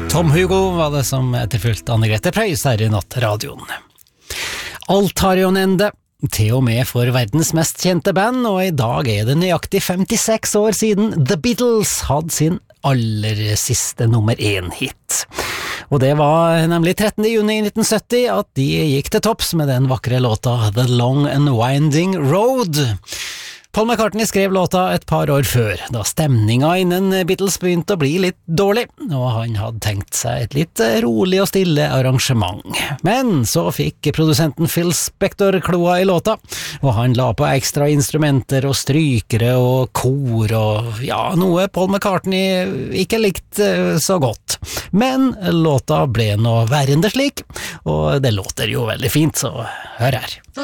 Tom Hugo var det som etterfulgt Anne-Grete Preus her I nattradioen. Alt har jo en ende, til og med for verdens mest kjente band, og I dag det nøyaktig 56 år siden The Beatles hadde sin aller siste nummer 1-hit. Og det var nemlig 13. juni 1970 at de gikk til topps med den vakre låta The Long and Winding Road. Paul McCartney skrev låta et par år før, da stemninga innen Beatles begynte å bli litt dårlig, og han hadde tenkt seg et litt rolig og stille arrangement. Men så fikk produsenten Phil Spector kloa I låta, og han la på ekstra instrumenter og strykere og kor og ja, noe Paul McCartney ikke likte så godt. Men låta ble nå værende slik, og det låter jo veldig fint, så hør her.